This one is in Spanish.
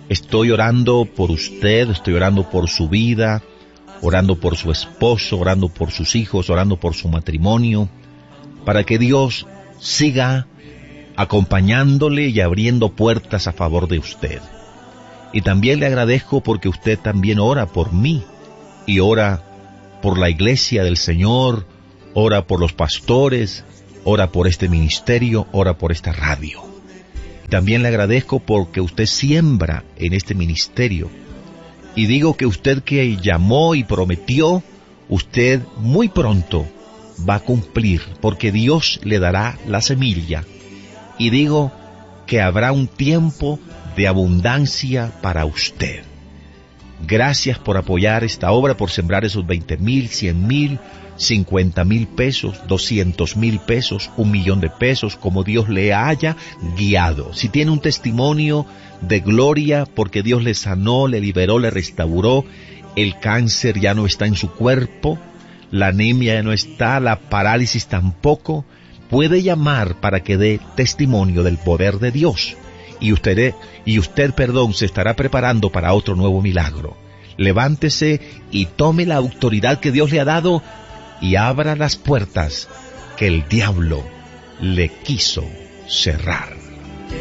Estoy orando por usted, estoy orando por su vida, orando por su esposo, orando por sus hijos, orando por su matrimonio, para que Dios siga acompañándole y abriendo puertas a favor de usted. Y también le agradezco porque usted también ora por mí, y ora por la iglesia del Señor, ora por los pastores, ora por este ministerio, ora por esta radio. También le agradezco porque usted siembra en este ministerio. Y digo que usted que llamó y prometió, usted muy pronto va a cumplir, porque Dios le dará la semilla. Y digo que habrá un tiempo de abundancia para usted. Gracias por apoyar esta obra, por sembrar esos 20,000, 100,000, 50,000 pesos, 200,000 pesos, 1,000,000 de pesos, como Dios le haya guiado. Si tiene un testimonio de gloria porque Dios le sanó, le liberó, le restauró, el cáncer ya no está en su cuerpo, la anemia ya no está, la parálisis tampoco, puede llamar para que dé testimonio del poder de Dios. Y usted, se estará preparando para otro nuevo milagro. Levántese y tome la autoridad que Dios le ha dado y abra las puertas que el diablo le quiso cerrar.